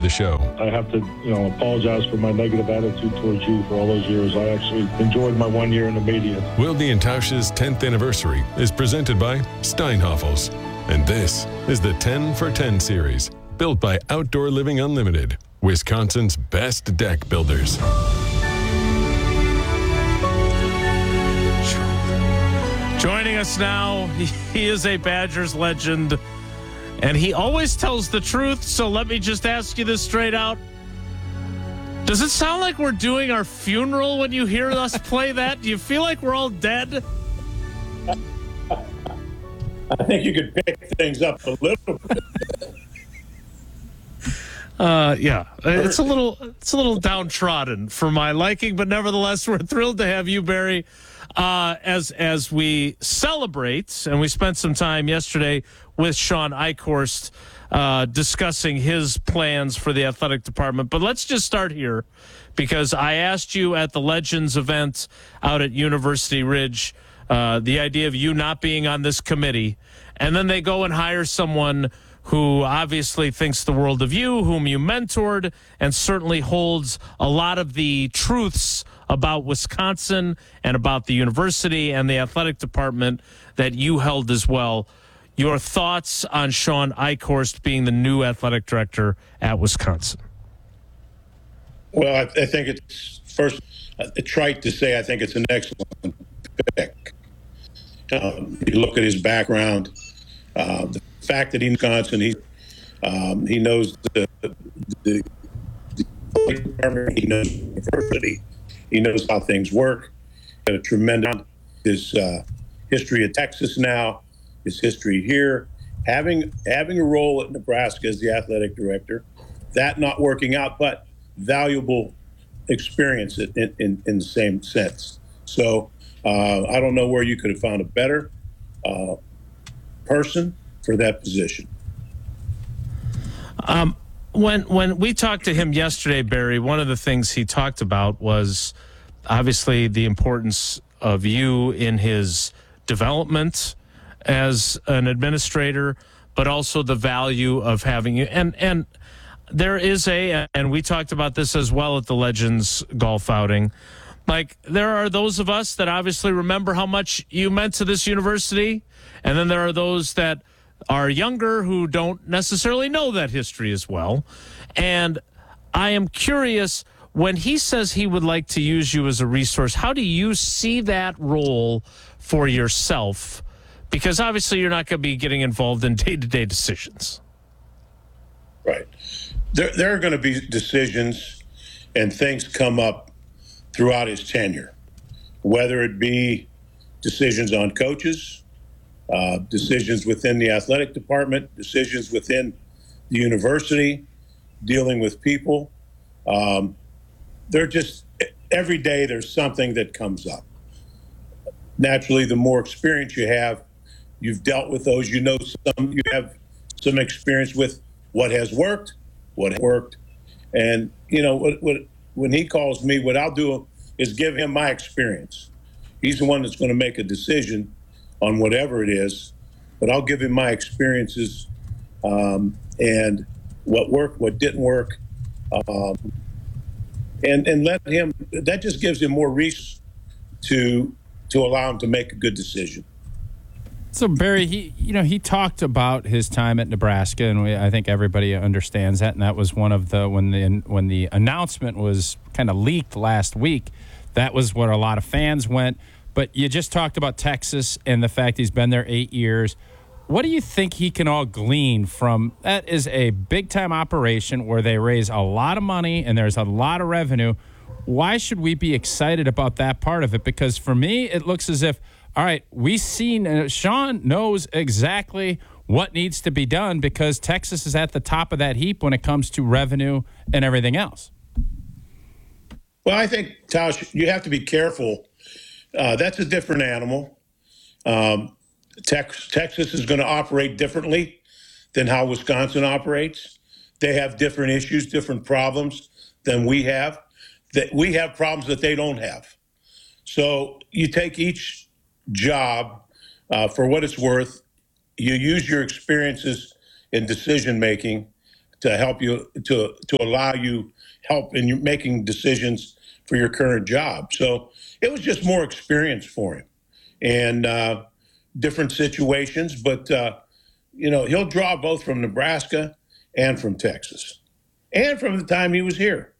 the show. I have to, apologize for my negative attitude towards you for all those years. I actually enjoyed my 1 year in the media. Wilde and Tausch's 10th anniversary is presented by Steinhoffels. And this is the 10 for 10 series, built by Outdoor Living Unlimited, Wisconsin's best deck builders. Joining us now, he is a Badgers legend, and he always tells the truth, so let me just ask you this straight out. Does it sound like we're doing our funeral when you hear us play that? Do you feel like we're all dead? I think you could pick things up a little bit. Yeah, it's a little downtrodden for my liking, but nevertheless, we're thrilled to have you, Barry, as we celebrate. And we spent some time yesterday with Sean Eichhorst discussing his plans for the athletic department. But let's just start here, because I asked you at the Legends event out at University Ridge the idea of you not being on this committee, and then they go and hire someone who obviously thinks the world of you, whom you mentored, and certainly holds a lot of the truths about Wisconsin and about the university and the athletic department that you held as well. Your thoughts on Sean Eichhorst being the new athletic director at Wisconsin? Well, I think it's first trite to say I think it's an excellent pick. You look at his background, the fact that he's in Wisconsin, he knows the department, he knows the university, he knows how things work. Got a tremendous his history of Texas now, his history here, having a role at Nebraska as the athletic director, that not working out, but valuable experience in the same sense. So I don't know where you could have found a better person for that position. When we talked to him yesterday, Barry, one of the things he talked about was obviously the importance of you in his development as an administrator, but also the value of having you. And there is and we talked about this as well at the Legends golf outing, like there are those of us that obviously remember how much you meant to this university, and then there are those that are younger who don't necessarily know that history as well. And I am curious, when he says he would like to use you as a resource, how do you see that role for yourself? Because obviously you're not going to be getting involved in day-to-day decisions. Right. There are going to be decisions and things come up throughout his tenure, whether it be decisions on coaches, decisions within the athletic department, decisions within the university, dealing with people. They're just, every day there's something that comes up. Naturally, the more experience you have, you've dealt with those, you have some experience with what has worked, and when he calls me, what I'll do is give him my experience. He's the one that's going to make a decision on whatever it is, but I'll give him my experiences and what worked, what didn't work, and let him. That just gives him more reason to allow him to make a good decision. So Barry, he talked about his time at Nebraska, and I think everybody understands that. And that was one of when the announcement was kind of leaked last week. That was where a lot of fans went. But you just talked about Texas and the fact he's been there 8 years. What do you think he can all glean from that? Is a big-time operation where they raise a lot of money and there's a lot of revenue. Why should we be excited about that part of it? Because for me, it looks as if, all right, Sean knows exactly what needs to be done because Texas is at the top of that heap when it comes to revenue and everything else. Well, I think, Tausch, you have to be careful. That's a different animal. Texas is going to operate differently than how Wisconsin operates. They have different issues, different problems than we have. That we have problems that they don't have. So you take each job for what it's worth. You use your experiences in decision making to help you to allow you help in your making decisions for your current job. So it was just more experience for him and different situations. But he'll draw both from Nebraska and from Texas and from the time he was here.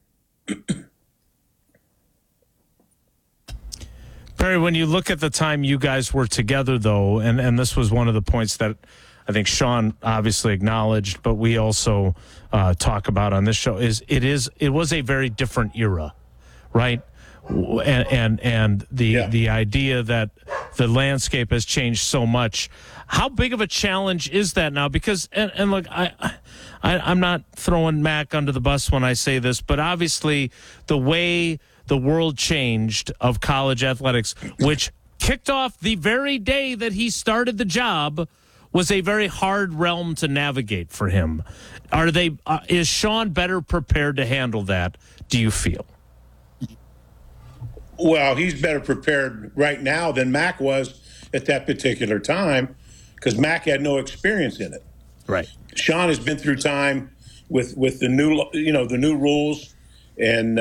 Barry, when you look at the time you guys were together, though, and this was one of the points that I think Sean obviously acknowledged, but we also talk about on this show, it was a very different era, right? And the idea that the landscape has changed so much. How big of a challenge is that now? Because and look, I'm not throwing Mac under the bus when I say this, but obviously the way the world changed of college athletics, which kicked off the very day that he started the job, was a very hard realm to navigate for him. Is Sean better prepared to handle that, do you feel? Well, he's better prepared right now than Mac was at that particular time because Mac had no experience in it. Right. Sean has been through time with the new rules and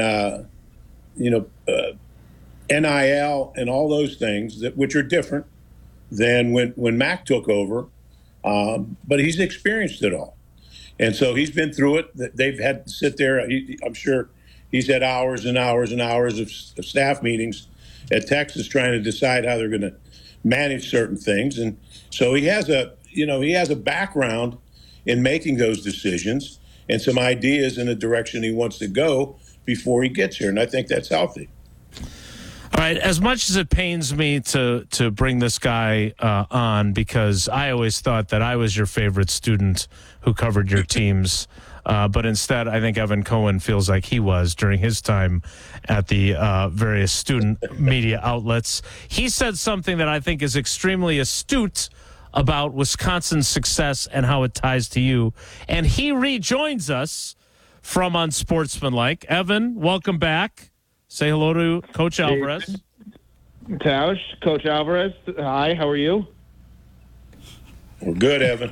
NIL and all those things which are different than when Mac took over. But he's experienced it all. And so he's been through it. They've had to sit there. I'm sure he's had hours and hours and hours of staff meetings at Texas trying to decide how they're going to manage certain things. And so he has a background in making those decisions and some ideas in the direction he wants to go before he gets here. And I think that's healthy. All right, as much as it pains me to bring this guy on, because I always thought that I was your favorite student who covered your teams, but instead I think Evan Cohen feels like he was during his time at the various student media outlets. He said something that I think is extremely astute about Wisconsin's success and how it ties to you, and he rejoins us from Unsportsmanlike. Evan, welcome back. Say hello to Coach Alvarez. Tausch, Coach Alvarez. Hi, how are you? We're good, Evan.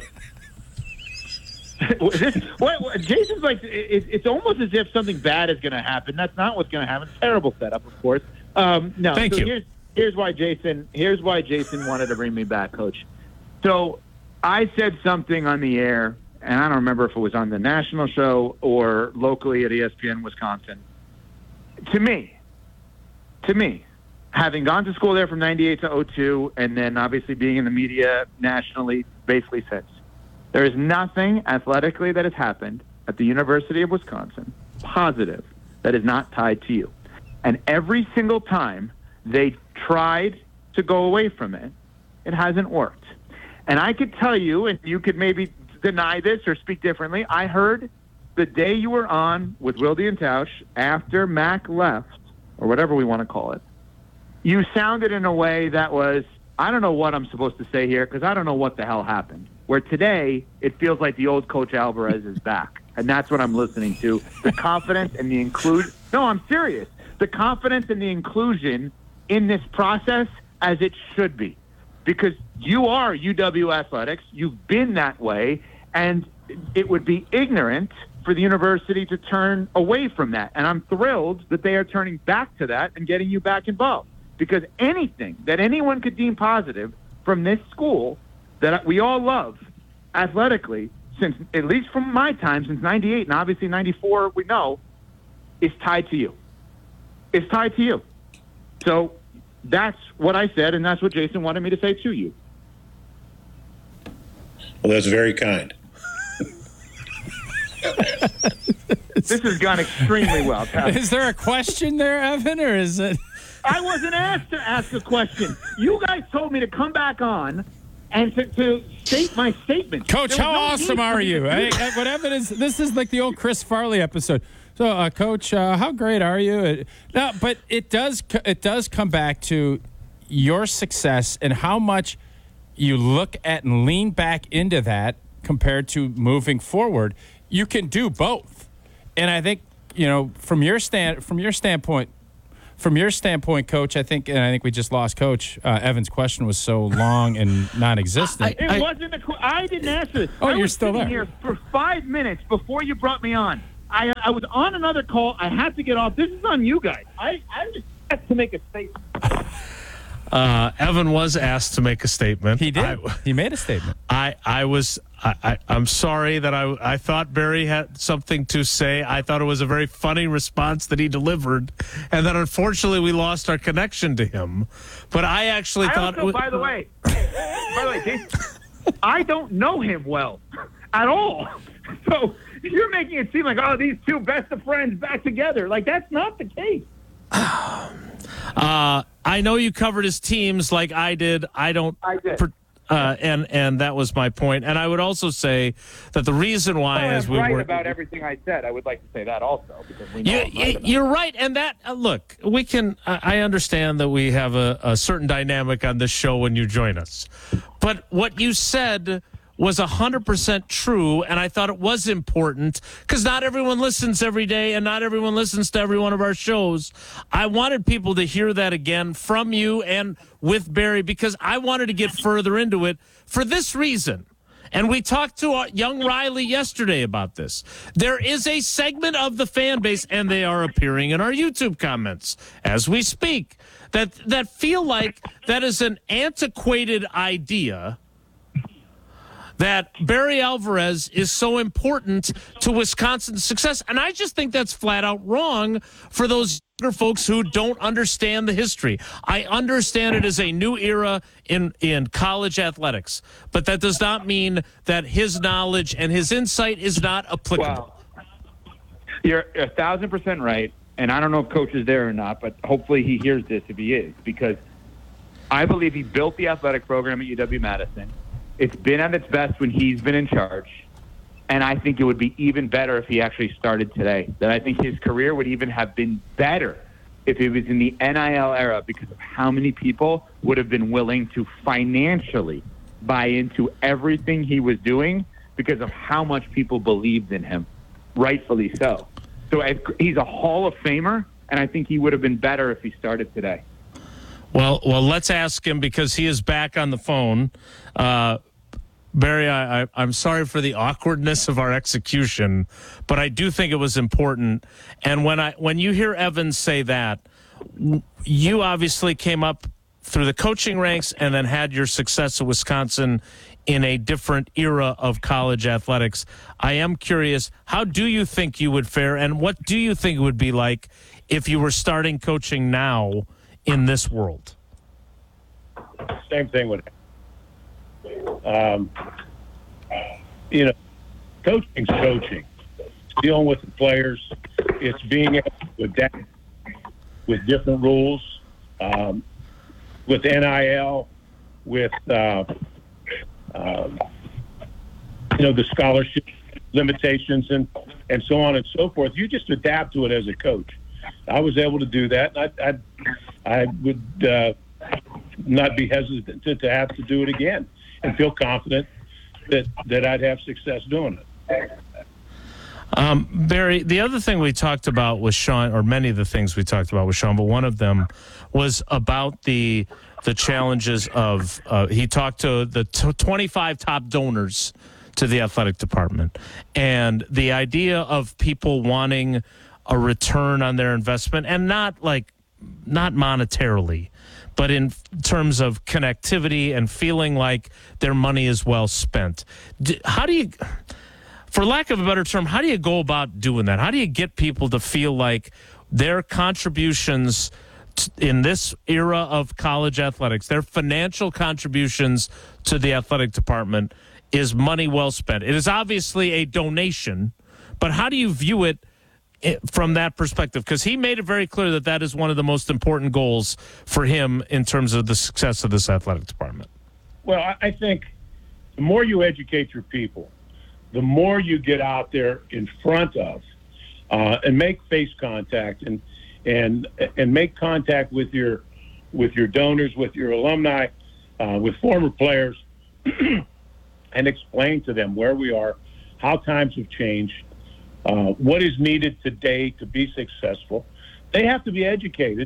What, Jason's like, it's almost as if something bad is going to happen. That's not what's going to happen. Terrible setup, of course. No, Thank you. Here's why Jason wanted to bring me back, Coach. So I said something on the air, and I don't remember if it was on the national show or locally at ESPN Wisconsin. To me, having gone to school there from 98 to 02 and then obviously being in the media nationally basically since, there is nothing athletically that has happened at the University of Wisconsin positive that is not tied to you. And every single time they tried to go away from it, it hasn't worked. And I could tell you, and you could maybe deny this or speak differently, I heard the day you were on with Wilde and Tausch after Mac left, or whatever we want to call it, you sounded in a way that was, I don't know what I'm supposed to say here because I don't know what the hell happened. Where today, it feels like the old Coach Alvarez is back. And that's what I'm listening to. The confidence and the inclusion. No, I'm serious. The confidence and the inclusion in this process as it should be. Because you are UW Athletics. You've been that way. And it would be ignorant for the university to turn away from that. And I'm thrilled that they are turning back to that and getting you back involved. Because anything that anyone could deem positive from this school that we all love athletically, since at least from my time, since 98 and obviously 94, we know, is tied to you. It's tied to you. So that's what I said, and that's what Jason wanted me to say to you. Well, that's very kind. This has gone extremely well. Is there a question there, Evan, or is it? I wasn't asked to ask a question. You guys told me to come back on and to state my statement. Coach, how awesome are you? What Evan is, this is like the old Chris Farley episode. So, Coach, how great are you? No, but it does come back to your success and how much you look at and lean back into that compared to moving forward. You can do both. And I think, from your standpoint, From your standpoint, Coach, I think we just lost Coach. Evan's question was so long and non-existent. It wasn't I didn't answer this. Oh, you're was still there. Here for 5 minutes before you brought me on. I was on another call. I had to get off. This is on you guys. I just had to make a statement. Evan was asked to make a statement. He did. He made a statement. I'm sorry that I thought Barry had something to say. I thought it was a very funny response that he delivered, and then unfortunately we lost our connection to him. But I actually thought. Also, by the way, Jason, I don't know him well at all. So you're making it seem like, oh, these two best of friends back together. Like, that's not the case. I know you covered his teams like I did. I did. And that was my point. And I would also say that the reason why is we right were about everything I said. I would like to say that also because we know you're right. And that look, we can. I understand that we have a certain dynamic on this show when you join us, but what you said was 100% true, and I thought it was important because not everyone listens every day and not everyone listens to every one of our shows. I wanted people to hear that again from you and with Barry because I wanted to get further into it for this reason. And we talked to young Riley yesterday about this. There is a segment of the fan base, and they are appearing in our YouTube comments as we speak, that feel like that is an antiquated idea that Barry Alvarez is so important to Wisconsin's success. And I just think that's flat out wrong for those younger folks who don't understand the history. I understand it is a new era in college athletics, but that does not mean that his knowledge and his insight is not applicable. Well, you're 1,000% right. And I don't know if Coach is there or not, but hopefully he hears this if he is, because I believe he built the athletic program at UW-Madison. It's been at its best when he's been in charge, and I think it would be even better if he actually started today. That I think his career would even have been better if it was in the NIL era because of how many people would have been willing to financially buy into everything he was doing because of how much people believed in him, rightfully so. So he's a Hall of Famer, and I think he would have been better if he started today. Well, let's ask him because he is back on the phone. Barry, I'm sorry for the awkwardness of our execution, but I do think it was important. And when you hear Evans say that, you obviously came up through the coaching ranks and then had your success at Wisconsin in a different era of college athletics. I am curious, how do you think you would fare, and what do you think it would be like if you were starting coaching now in this world? Same thing would happen. Coaching's coaching. It's dealing with the players. It's being able to adapt with different rules, with NIL, with the scholarship limitations and so on and so forth. You just adapt to it as a coach. I was able to do that. I would not be hesitant to have to do it again and feel confident that I'd have success doing it. Barry, the other thing we talked about with Sean, or many of the things we talked about with Sean, but one of them was about the challenges of, he talked to the 25 top donors to the athletic department, and the idea of people wanting a return on their investment, and not monetarily, but in terms of connectivity and feeling like their money is well spent. How do you, for lack of a better term, how do you go about doing that? How do you get people to feel like their contributions in this era of college athletics, their financial contributions to the athletic department is money well spent? It is obviously a donation, but how do you view it from that perspective? Because he made it very clear that is one of the most important goals for him in terms of the success of this athletic department. Well, I think the more you educate your people, the more you get out there in front of and make face contact and make contact with your donors, with your alumni, with former players, and explain to them where we are, how times have changed, what is needed today to be successful. They have to be educated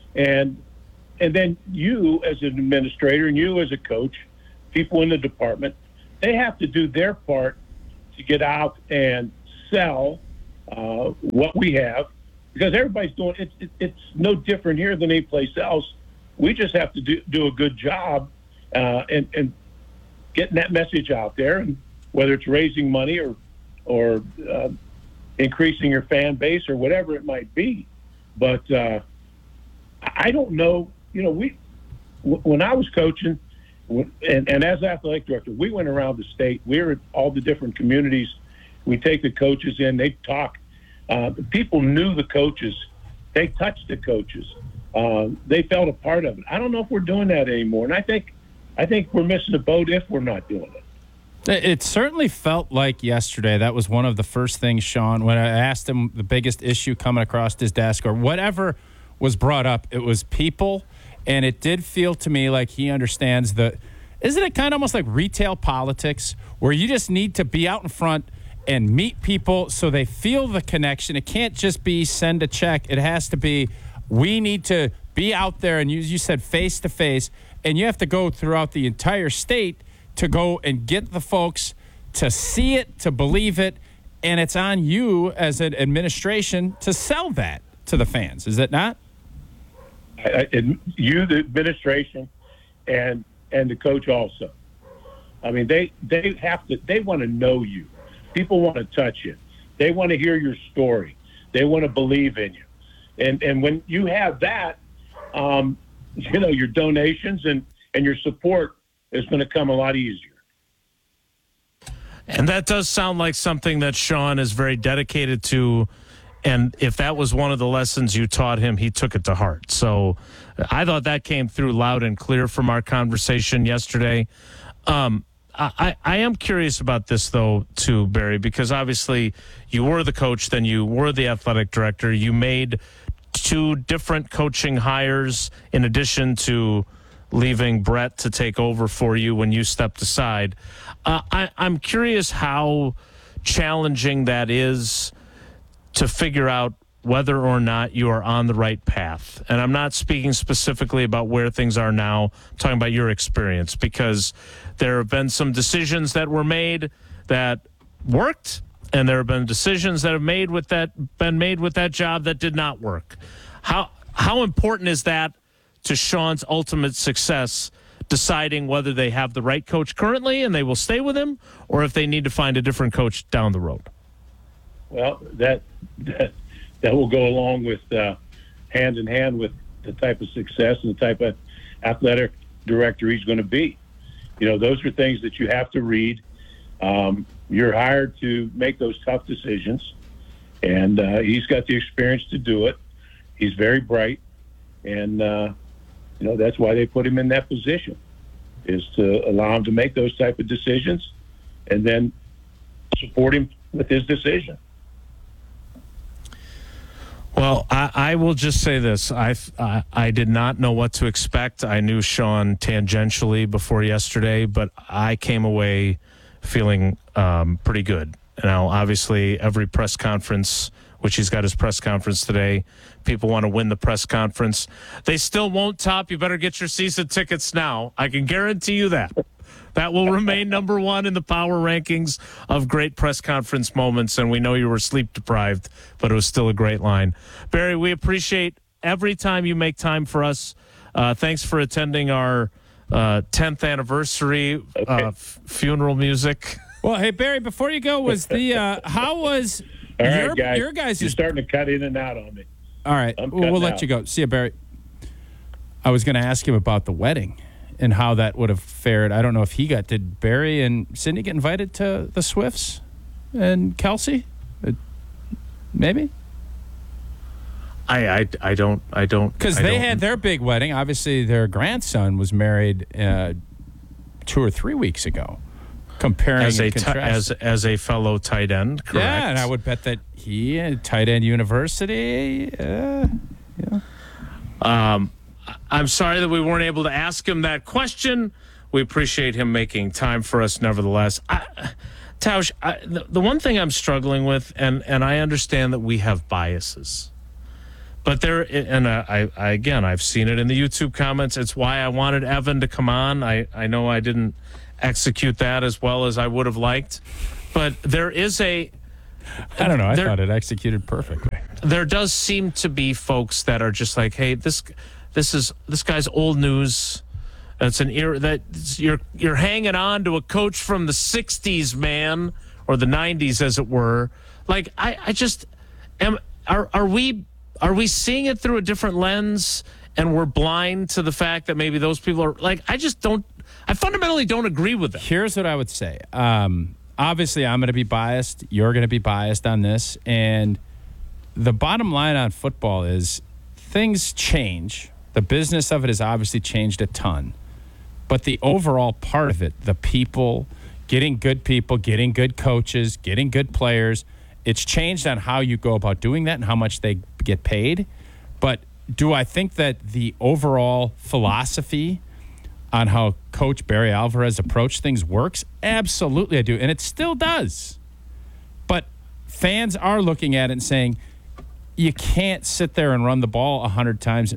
And then you as an administrator and you as a coach, people in the department, they have to do their part to get out and sell what we have, because everybody's doing it. It's no different here than any place else. We just have to do a good job and getting that message out there, and whether it's raising money or increasing your fan base or whatever it might be. But I don't know. When I was coaching and as athletic director, we went around the state. We were at all the different communities. We take the coaches in. They talk. People knew the coaches. They touched the coaches. They felt a part of it. I don't know if we're doing that anymore. And I think we're missing the boat if we're not doing it. It certainly felt like yesterday that was one of the first things, Sean, when I asked him the biggest issue coming across his desk or whatever was brought up, it was people. And it did feel to me like he understands isn't it kind of almost like retail politics where you just need to be out in front and meet people so they feel the connection? It can't just be send a check. It has to be, we need to be out there and you said face to face, and you have to go throughout the entire state to go and get the folks to see it, to believe it, and it's on you as an administration to sell that to the fans. Is it not? You, the administration, and the coach also. I mean, they want to know you. People want to touch you. They want to hear your story. They want to believe in you. And when you have that, your donations and your support is going to come a lot easier. And that does sound like something that Sean is very dedicated to. And if that was one of the lessons you taught him, he took it to heart. So I thought that came through loud and clear from our conversation yesterday. I am curious about this, though, too, Barry, because obviously you were the coach, then you were the athletic director. You made 2 different coaching hires in addition to leaving Brett to take over for you when you stepped aside. I'm curious how challenging that is to figure out whether or not you are on the right path. And I'm not speaking specifically about where things are now. I'm talking about your experience, because there have been some decisions that were made that worked, and there have been decisions that have been made with that job that did not work. How important is that to Sean's ultimate success, deciding whether they have the right coach currently and they will stay with him, or if they need to find a different coach down the road? Well, that will go along with hand in hand with the type of success and the type of athletic director he's going to be. Those are things that you have to read. You're hired to make those tough decisions, and he's got the experience to do it. He's very bright, and that's why they put him in that position, is to allow him to make those type of decisions, and then support him with his decision. Well, I will just say this. I did not know what to expect. I knew Sean tangentially before yesterday, but I came away feeling pretty good. Now, obviously, every press conference, which he's got his press conference today, people want to win the press conference. They still won't top. You better get your season tickets now. I can guarantee you that. That will remain number 1 in the power rankings of great press conference moments, and we know you were sleep deprived, but it was still a great line. Barry, we appreciate every time you make time for us. Thanks for attending our 10th anniversary funeral music. Well, hey, Barry, before you go, was how was all right, guys, your guys' you're starting to cut in and out on me. All right, we'll let you go. See you, Barry. I was going to ask him about the wedding and how that would have fared. I don't know if did Barry and Cindy get invited to the Swifts and Kelsey? Maybe? I don't. Because they had their big wedding. Obviously, their grandson was married 2 or 3 weeks ago. Comparing as a fellow tight end, correct? Yeah, and I would bet that he at Tight End University, I'm sorry that we weren't able to ask him that question. We appreciate him making time for us nevertheless. Tausch, the one thing I'm struggling with, and I understand that we have biases, But I've seen it in the YouTube comments. It's why I wanted Evan to come on. I know I didn't execute that as well as I would have liked, but there is I don't know. I thought it executed perfectly. There does seem to be folks that are just like, hey, this guy's old news. It's an era that you're hanging on to a coach from the 60s, man, or the 90s, as it were. Like, I just am. Are we seeing it through a different lens, and we're blind to the fact that maybe those people are like? I fundamentally don't agree with that. Here's what I would say. Obviously, I'm going to be biased. You're going to be biased on this, and the bottom line on football is things change. The business of it has obviously changed a ton. But the overall part of it, the people, getting good coaches, getting good players, it's changed on how you go about doing that and how much they get paid. But do I think that the overall philosophy on how Coach Barry Alvarez approached things works? Absolutely, I do. And it still does. But fans are looking at it and saying, you can't sit there and run the ball 100 times.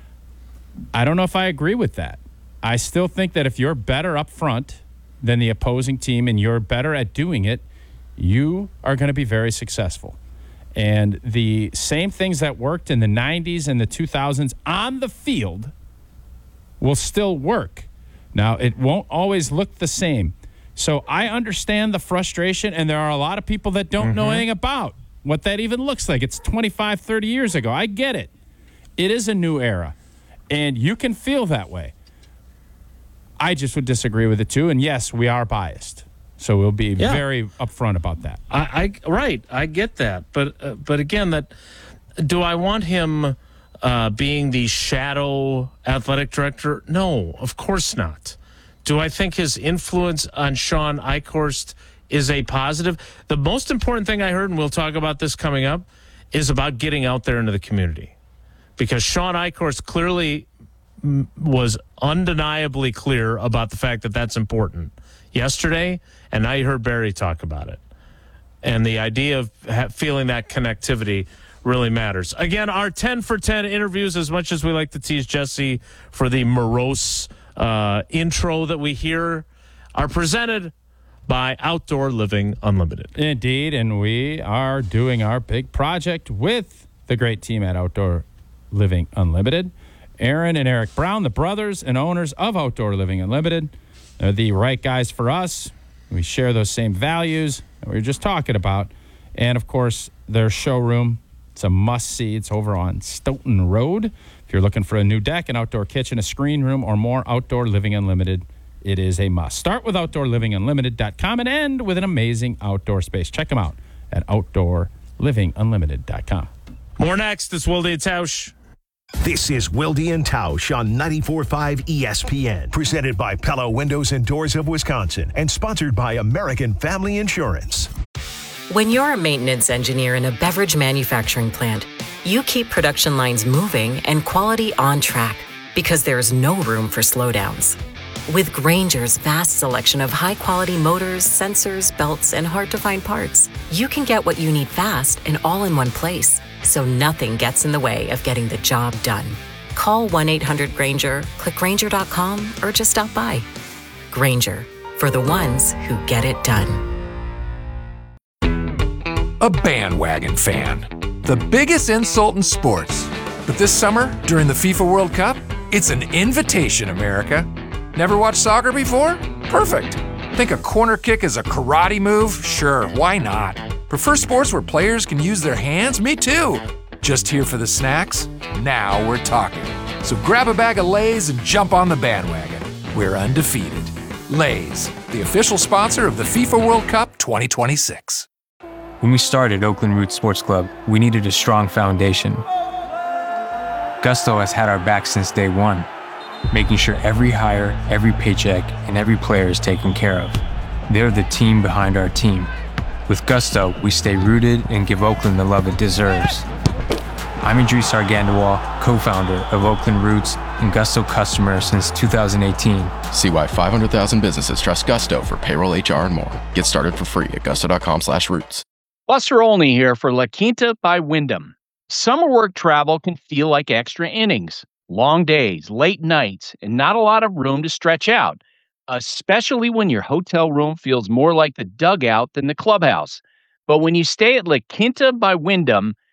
I don't know if I agree with that. I still think that if you're better up front than the opposing team and you're better at doing it, you are going to be very successful. And the same things that worked in the 90s and the 2000s on the field will still work. Now, it won't always look the same. So I understand the frustration, and there are a lot of people that don't know anything about what that even looks like. It's 25, 30 years ago. I get it. It is a new era, and you can feel that way. I just would disagree with it, too. And, yes, we are biased. So we'll be very upfront about that. Right. I get that. But again, do I want him being the shadow athletic director? No, of course not. Do I think his influence on Sean Eichhorst is a positive? The most important thing I heard, and we'll talk about this coming up, is about getting out there into the community. Because Sean Eichhorst clearly was undeniably clear about the fact that that's important yesterday, and now you heard Barry talk about it. And the idea of feeling that connectivity really matters. Again, our 10 for 10 interviews, as much as we like to tease Jesse for the morose intro that we hear, are presented by Outdoor Living Unlimited. Indeed, and we are doing our big project with the great team at Outdoor Living Unlimited. Aaron and Eric Brown, the brothers and owners of Outdoor Living Unlimited. They're the right guys for us. We share those same values that we were just talking about. And, of course, their showroom, it's a must-see. It's over on Stoughton Road. If you're looking for a new deck, an outdoor kitchen, a screen room, or more, Outdoor Living Unlimited, it is a must. Start with OutdoorLivingUnlimited.com and end with an amazing outdoor space. Check them out at OutdoorLivingUnlimited.com. More next. It's Wilde and Tausch. This is Wilde and Tausch on 94.5 ESPN, presented by Pella Windows and Doors of Wisconsin and sponsored by American Family Insurance. When you're a maintenance engineer in a beverage manufacturing plant, you keep production lines moving and quality on track because there's no room for slowdowns. With Grainger's vast selection of high-quality motors, sensors, belts, and hard-to-find parts, you can get what you need fast and all in one place, so nothing gets in the way of getting the job done. Call 1-800-GRAINGER, click Grainger.com, or just stop by. Grainger, for the ones who get it done. A bandwagon fan. The biggest insult in sports. But this summer, during the FIFA World Cup, it's an invitation, America. Never watched soccer before? Perfect. Think a corner kick is a karate move? Sure, why not? Prefer sports where players can use their hands? Me too. Just here for the snacks? Now we're talking. So grab a bag of Lay's and jump on the bandwagon. We're undefeated. Lay's, the official sponsor of the FIFA World Cup 2026. When we started Oakland Roots Sports Club, we needed a strong foundation. Gusto has had our back since day one, making sure every hire, every paycheck, and every player is taken care of. They're the team behind our team. With Gusto, we stay rooted and give Oakland the love it deserves. I'm Idris Argandawal, co-founder of Oakland Roots and Gusto customer since 2018. See why 500,000 businesses trust Gusto for payroll, HR, and more. Get started for free at gusto.com/roots. Buster Olney here for La Quinta by Wyndham. Summer work travel can feel like extra innings, long days, late nights, and not a lot of room to stretch out, especially when your hotel room feels more like the dugout than the clubhouse. But when you stay at La Quinta by Wyndham,